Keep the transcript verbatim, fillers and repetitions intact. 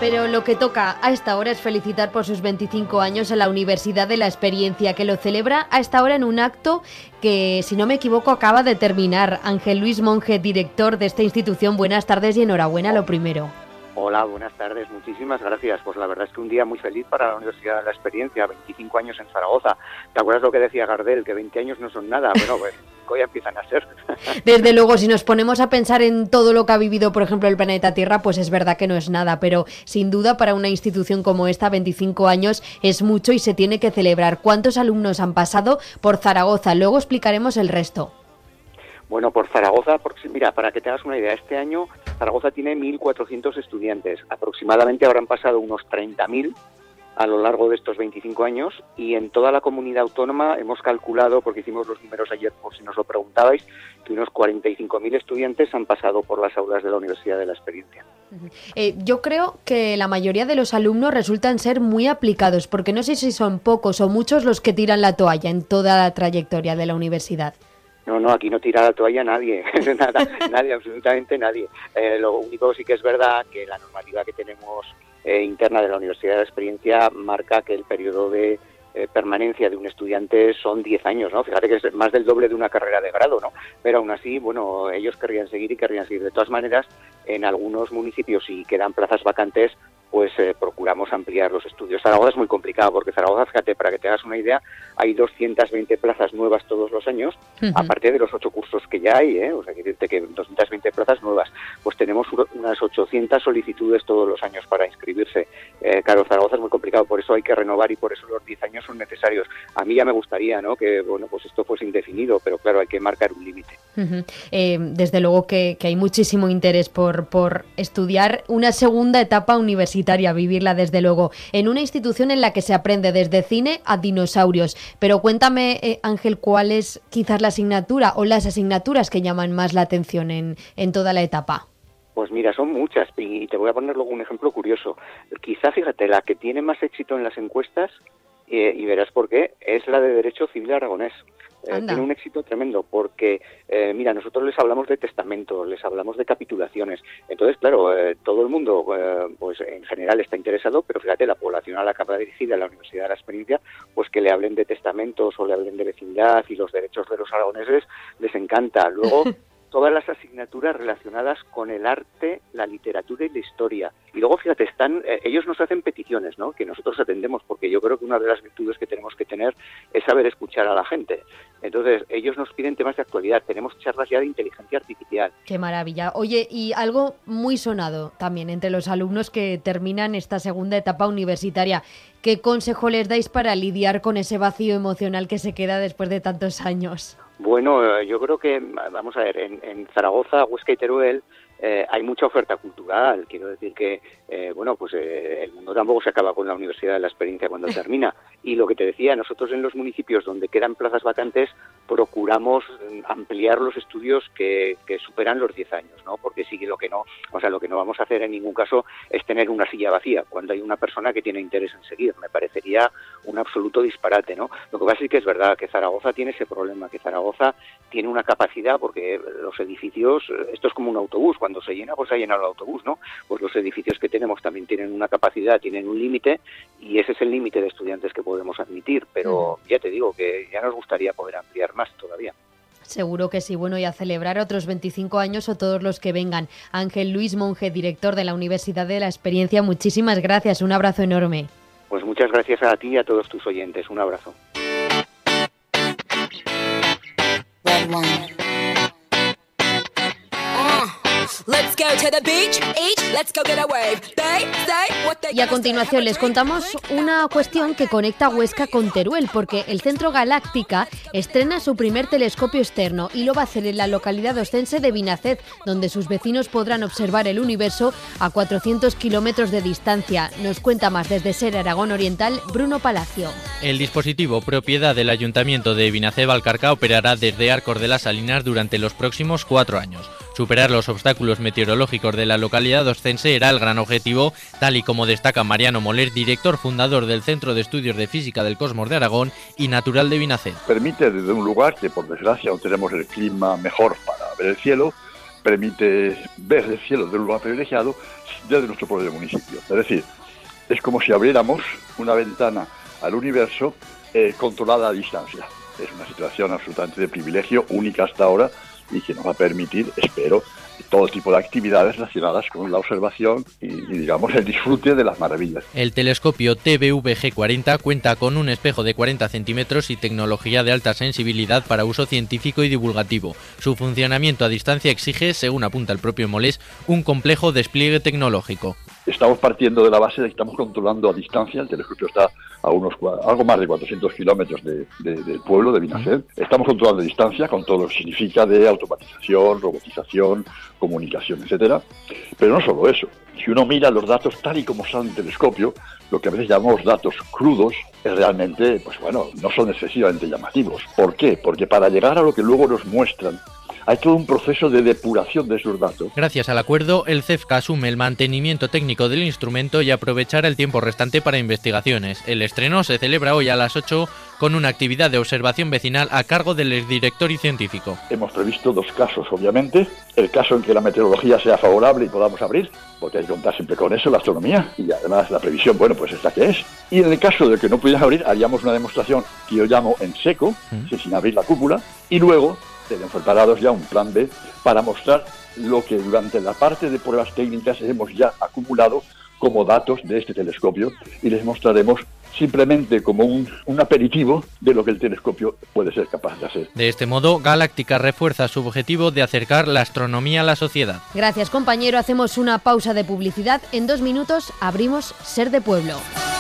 Pero lo que toca a esta hora es felicitar por sus veinticinco años a la Universidad de la Experiencia, que lo celebra a esta hora en un acto que, si no me equivoco, acaba de terminar. Ángel Luis Monge, director de esta institución, buenas tardes y enhorabuena, lo primero. Hola, buenas tardes, muchísimas gracias. Pues la verdad es que un día muy feliz para la Universidad de la Experiencia, veinticinco años en Zaragoza. ¿Te acuerdas lo que decía Gardel, que veinte años no son nada? Bueno, pues hoy empiezan a ser. Desde luego, si nos ponemos a pensar en todo lo que ha vivido, por ejemplo, el planeta Tierra, pues es verdad que no es nada, pero sin duda para una institución como esta, veinticinco años es mucho y se tiene que celebrar. ¿Cuántos alumnos han pasado por Zaragoza? Luego explicaremos el resto. Bueno, por Zaragoza, porque, mira, para que te hagas una idea, este año Zaragoza tiene mil cuatrocientos estudiantes. Aproximadamente habrán pasado unos treinta mil a lo largo de estos veinticinco años, y en toda la comunidad autónoma hemos calculado, porque hicimos los números ayer por si nos lo preguntabais, que unos cuarenta y cinco mil estudiantes han pasado por las aulas de la Universidad de la Experiencia. Eh, yo creo que la mayoría de los alumnos resultan ser muy aplicados, porque no sé si son pocos o muchos los que tiran la toalla en toda la trayectoria de la universidad. No, no, aquí no tira la toalla nadie, nada, nadie, absolutamente nadie. Eh, lo único sí que es verdad que la normativa que tenemos eh, interna de la Universidad de la Experiencia marca que el periodo de eh, permanencia de un estudiante son diez años, ¿no? Fíjate que es más del doble de una carrera de grado, ¿no? Pero aún así, bueno, ellos querrían seguir y querrían seguir. De todas maneras, en algunos municipios, si quedan plazas vacantes, pues eh, procuramos ampliar los estudios. Zaragoza es muy complicado, porque Zaragoza, fíjate, para que te hagas una idea, hay doscientas veinte plazas nuevas todos los años, uh-huh. aparte de los ocho cursos que ya hay, ¿eh? O sea, que decirte que doscientas veinte plazas nuevas, pues tenemos unas ochocientas solicitudes todos los años para inscribirse. Eh, claro, Zaragoza es muy complicado, por eso hay que renovar y por eso los diez años son necesarios. A mí ya me gustaría, ¿no?, que, bueno, pues esto fuese indefinido, pero claro, hay que marcar un límite. Uh-huh. Eh, desde luego que, que hay muchísimo interés por, por estudiar una segunda etapa universitaria, vivirla desde luego, en una institución en la que se aprende desde cine a dinosaurios. Pero cuéntame, eh, Ángel, ¿cuál es quizás la asignatura o las asignaturas que llaman más la atención en, en toda la etapa? Pues mira, son muchas, y te voy a poner luego un ejemplo curioso. Quizá, fíjate, la que tiene más éxito en las encuestas, eh, y verás por qué, es la de Derecho Civil Aragonés. Eh, tiene un éxito tremendo porque, eh, mira, nosotros les hablamos de testamentos, les hablamos de capitulaciones. Entonces, claro, eh, todo el mundo, eh, pues en general está interesado, pero fíjate, la población a la que va dirigida la Universidad de la Experiencia, pues que le hablen de testamentos o le hablen de vecindad y los derechos de los aragoneses, les encanta. Luego, todas las asignaturas relacionadas con el arte, la literatura y la historia. Y luego, fíjate, están eh, ellos nos hacen peticiones, ¿no?, que nosotros atendemos, porque yo creo que una de las virtudes que tenemos que tener es saber escuchar a la gente. Entonces, ellos nos piden temas de actualidad, tenemos charlas ya de inteligencia artificial. ¡Qué maravilla! Oye, y algo muy sonado también entre los alumnos que terminan esta segunda etapa universitaria. ¿Qué consejo les dais para lidiar con ese vacío emocional que se queda después de tantos años? Bueno, yo creo que, vamos a ver, en, en Zaragoza, Huesca y Teruel eh, hay mucha oferta cultural. Quiero decir que, eh, bueno, pues eh, el mundo tampoco se acaba con la Universidad de la Experiencia cuando termina. Y lo que te decía, nosotros en los municipios donde quedan plazas vacantes procuramos ampliar los estudios que, que superan los diez años, ¿no? Porque sí que lo que no, o sea, lo que no vamos a hacer en ningún caso es tener una silla vacía cuando hay una persona que tiene interés en seguir. Me parecería un absoluto disparate, ¿no? Lo que pasa es que es verdad que Zaragoza tiene ese problema, que Zaragoza tiene una capacidad, porque los edificios, esto es como un autobús, cuando se llena, pues se ha llenado el autobús, ¿no? Pues los edificios que tenemos también tienen una capacidad, tienen un límite, y ese es el límite de estudiantes que podemos admitir, pero ya te digo que ya nos gustaría poder ampliar más todavía. Seguro que sí. Bueno, y a celebrar otros veinticinco años o todos los que vengan. Ángel Luis Monge, director de la Universidad de la Experiencia, muchísimas gracias, un abrazo enorme. Pues muchas gracias a ti y a todos tus oyentes, un abrazo. Y a continuación les contamos una cuestión que conecta Huesca con Teruel, porque el Centro Galáctica estrena su primer telescopio externo y lo va a hacer en la localidad ostense de Vinaced, donde sus vecinos podrán observar el universo a cuatrocientos kilómetros de distancia. Nos cuenta más desde Ser Aragón Oriental, Bruno Palacio. El dispositivo, propiedad del Ayuntamiento de Vinaced-Valcarca, operará desde Arcos de las Salinas durante los próximos cuatro años. Superar los obstáculos meteorológicos de la localidad oscense era el gran objetivo, tal y como destaca Mariano Moler, director fundador del Centro de Estudios de Física del Cosmos de Aragón y natural de Vinaced. Permite desde un lugar que por desgracia no tenemos el clima mejor para ver el cielo, permite ver el cielo de un lugar privilegiado desde nuestro propio municipio. Es decir, es como si abriéramos una ventana al universo eh, controlada a distancia. Es una situación absolutamente de privilegio, única hasta ahora, y que nos va a permitir, espero, todo tipo de actividades relacionadas con la observación y, y, digamos, el disfrute de las maravillas. El telescopio T V V G cuarenta cuenta con un espejo de cuarenta centímetros y tecnología de alta sensibilidad para uso científico y divulgativo. Su funcionamiento a distancia exige, según apunta el propio Molés, un complejo despliegue tecnológico. Estamos partiendo de la base de que estamos controlando a distancia. El telescopio está a unos algo más de cuatrocientos kilómetros de, de, del pueblo de Vinacer. Estamos controlando a distancia con todo lo que significa de automatización, robotización, comunicación, etcétera. Pero no solo eso. Si uno mira los datos tal y como salen del telescopio, lo que a veces llamamos datos crudos, es realmente, pues bueno, no son excesivamente llamativos. ¿Por qué? Porque para llegar a lo que luego nos muestran, hay todo un proceso de depuración de esos datos. Gracias al acuerdo, el CEFCA asume el mantenimiento técnico del instrumento y aprovechará el tiempo restante para investigaciones. El estreno se celebra hoy a las ocho con una actividad de observación vecinal a cargo del exdirector y científico. Hemos previsto dos casos, obviamente. El caso en que la meteorología sea favorable y podamos abrir, porque hay que contar siempre con eso, la astronomía, y además la previsión, bueno, pues esta que es. Y en el caso de que no pudiera abrir, haríamos una demostración que yo llamo en seco, ¿Mm? sin abrir la cúpula, y luego tenemos preparados ya un plan B para mostrar lo que durante la parte de pruebas técnicas hemos ya acumulado como datos de este telescopio, y les mostraremos simplemente como un, un aperitivo de lo que el telescopio puede ser capaz de hacer. De este modo, Galáctica refuerza su objetivo de acercar la astronomía a la sociedad. Gracias, compañero. Hacemos una pausa de publicidad. En dos minutos abrimos Ser de Pueblo.